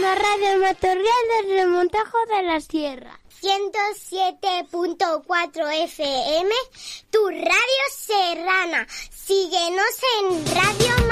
la radio Matorreal del Remontajo de la Sierra. 107.4 FM, tu radio serrana. Síguenos en Radio